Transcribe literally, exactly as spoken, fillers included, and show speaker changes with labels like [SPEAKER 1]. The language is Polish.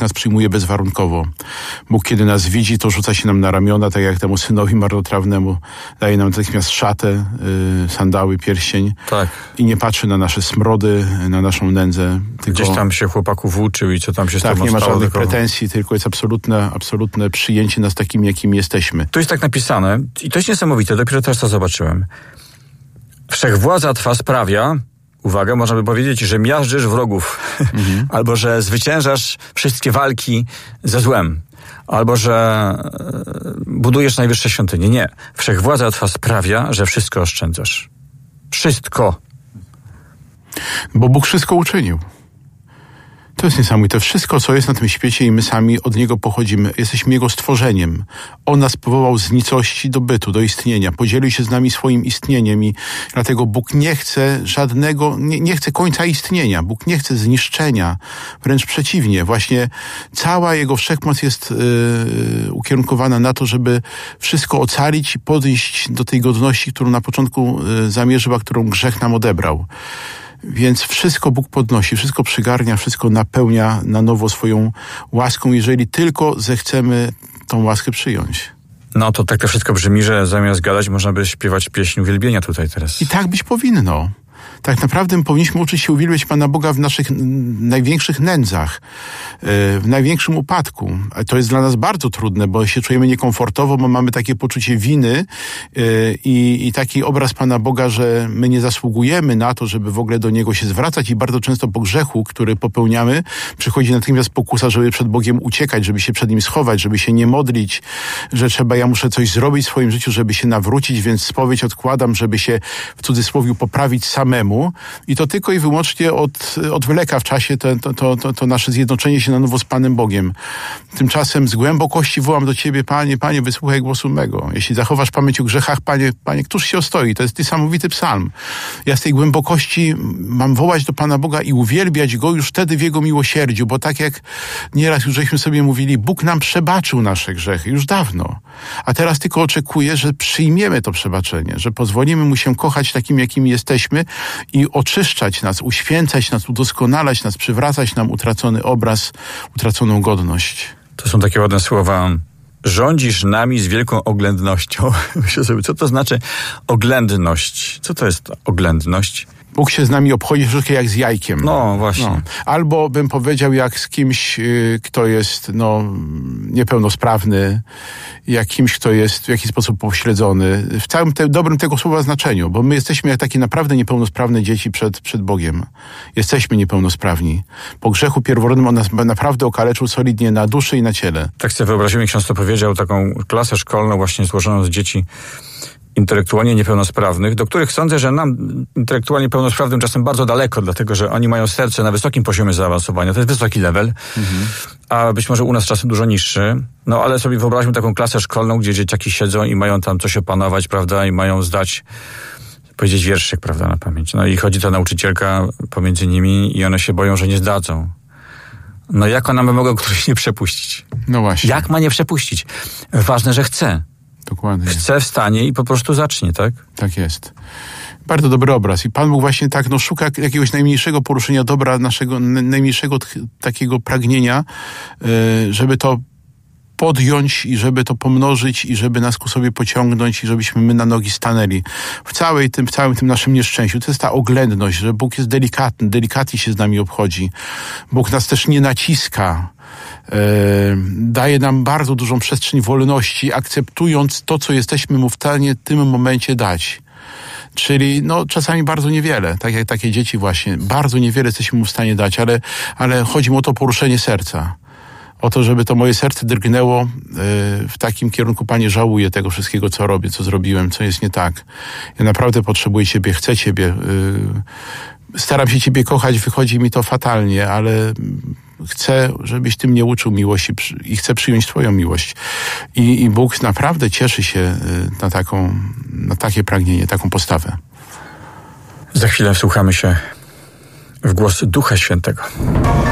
[SPEAKER 1] nas przyjmuje bezwarunkowo. Bóg, kiedy nas widzi, to rzuca się nam na ramiona, tak jak temu synowi marnotrawnemu. Daje nam natychmiast szatę, y, sandały, pierścień.
[SPEAKER 2] Tak.
[SPEAKER 1] I nie patrzy na nasze smrody, na naszą nędzę. Tylko,
[SPEAKER 2] gdzieś tam się chłopaków uczył i co tam się z
[SPEAKER 1] tak,
[SPEAKER 2] tobą
[SPEAKER 1] nie ma
[SPEAKER 2] stało,
[SPEAKER 1] żadnych
[SPEAKER 2] tylko...
[SPEAKER 1] pretensji, tylko jest absolutne, absolutne przyjęcie nas takimi, jakimi jesteśmy.
[SPEAKER 2] Tu jest tak napisane, i to jest niesamowite, dopiero teraz to zobaczyłem. Wszechwładza Twa sprawia, uwaga, można by powiedzieć, że miażdżysz wrogów, mhm. albo że zwyciężasz wszystkie walki ze złem, albo że budujesz najwyższe świątynie. Nie. Wszechwładza Twa sprawia, że wszystko oszczędzasz. Wszystko.
[SPEAKER 1] Bo Bóg wszystko uczynił. To jest niesamowite. Wszystko, co jest na tym świecie i my sami od Niego pochodzimy. Jesteśmy Jego stworzeniem. On nas powołał z nicości do bytu, do istnienia. Podzielił się z nami swoim istnieniem i dlatego Bóg nie chce żadnego, nie, nie chce końca istnienia. Bóg nie chce zniszczenia. Wręcz przeciwnie. Właśnie cała Jego wszechmoc jest yy, ukierunkowana na to, żeby wszystko ocalić i podejść do tej godności, którą na początku yy, zamierzył, a którą grzech nam odebrał. Więc wszystko Bóg podnosi, wszystko przygarnia, wszystko napełnia na nowo swoją łaską, jeżeli tylko zechcemy tą łaskę przyjąć.
[SPEAKER 2] No to tak to wszystko brzmi, że zamiast gadać można by śpiewać pieśń uwielbienia tutaj teraz.
[SPEAKER 1] I tak być powinno. Tak naprawdę powinniśmy uczyć się uwielbiać Pana Boga w naszych największych nędzach, w największym upadku. A to jest dla nas bardzo trudne, bo się czujemy niekomfortowo, bo mamy takie poczucie winy i, i taki obraz Pana Boga, że my nie zasługujemy na to, żeby w ogóle do Niego się zwracać i bardzo często po grzechu, który popełniamy, przychodzi natychmiast pokusa, żeby przed Bogiem uciekać, żeby się przed Nim schować, żeby się nie modlić, że trzeba, ja muszę coś zrobić w swoim życiu, żeby się nawrócić, więc spowiedź odkładam, żeby się w cudzysłowie poprawić samemu. I to tylko i wyłącznie od, odwleka w czasie to, to, to, to nasze zjednoczenie się na nowo z Panem Bogiem. Tymczasem z głębokości wołam do Ciebie, Panie, Panie, wysłuchaj głosu mego. Jeśli zachowasz pamięć o grzechach, Panie, Panie, któż się ostoi? To jest niesamowity psalm. Ja z tej głębokości mam wołać do Pana Boga i uwielbiać Go już wtedy w Jego miłosierdziu, bo tak jak nieraz już żeśmy sobie mówili, Bóg nam przebaczył nasze grzechy już dawno. A teraz tylko oczekuję, że przyjmiemy to przebaczenie, że pozwolimy Mu się kochać takim, jakimi jesteśmy i oczyszczać nas, uświęcać nas, udoskonalać nas, przywracać nam utracony obraz, utraconą godność.
[SPEAKER 2] To są takie ładne słowa. Rządzisz nami z wielką oględnością. Myślę sobie, co to znaczy oględność? Co to jest oględność?
[SPEAKER 1] Bóg się z nami obchodzi troszkę jak z jajkiem.
[SPEAKER 2] No, właśnie. No.
[SPEAKER 1] Albo bym powiedział jak z kimś, kto jest no, niepełnosprawny, jak kimś, kto jest w jakiś sposób pośledzony. W całym te, dobrym tego słowa znaczeniu, bo my jesteśmy jak takie naprawdę niepełnosprawne dzieci przed, przed Bogiem. Jesteśmy niepełnosprawni. Po grzechu pierworodnym on nas naprawdę okaleczył solidnie na duszy i na ciele.
[SPEAKER 2] Tak sobie wyobraziłem, jak ksiądz to powiedział, taką klasę szkolną właśnie złożoną z dzieci intelektualnie niepełnosprawnych, do których sądzę, że nam intelektualnie pełnosprawnym czasem bardzo daleko, dlatego że oni mają serce na wysokim poziomie zaawansowania. To jest wysoki level, mhm. a być może u nas czasem dużo niższy. No ale sobie wyobraźmy taką klasę szkolną, gdzie dzieciaki siedzą i mają tam coś opanować, prawda, i mają zdać, powiedzieć wierszyk, prawda, na pamięć. No i chodzi ta nauczycielka pomiędzy nimi i one się boją, że nie zdadzą. No jak ona by mogła któryś nie przepuścić?
[SPEAKER 1] No właśnie.
[SPEAKER 2] Jak ma nie przepuścić? Ważne, że chce.
[SPEAKER 1] Dokładnie.
[SPEAKER 2] Chce, wstanie i po prostu zacznie, tak?
[SPEAKER 1] Tak jest. Bardzo dobry obraz. I Pan Bóg właśnie tak no, szuka jakiegoś najmniejszego poruszenia dobra, naszego najmniejszego t- takiego pragnienia, yy, żeby to podjąć i żeby to pomnożyć i żeby nas ku sobie pociągnąć i żebyśmy my na nogi stanęli. W, całej tym, w całym tym naszym nieszczęściu. To jest ta oględność, że Bóg jest delikatny, delikatnie się z nami obchodzi. Bóg nas też nie naciska. Daje nam bardzo dużą przestrzeń wolności, akceptując to, co jesteśmy Mu w stanie w tym momencie dać. Czyli no czasami bardzo niewiele, tak jak takie dzieci właśnie, bardzo niewiele jesteśmy Mu w stanie dać, ale, ale chodzi mu o to poruszenie serca. O to, żeby to moje serce drgnęło w takim kierunku, Panie, żałuję tego wszystkiego, co robię, co zrobiłem, co jest nie tak. Ja naprawdę potrzebuję Ciebie, chcę Ciebie. Staram się Ciebie kochać, wychodzi mi to fatalnie, ale chcę, żebyś Ty mnie uczył miłości i chcę przyjąć Twoją miłość. I, i Bóg naprawdę cieszy się na taką, na takie pragnienie, taką postawę.
[SPEAKER 2] Za chwilę wsłuchamy się w głos Ducha Świętego.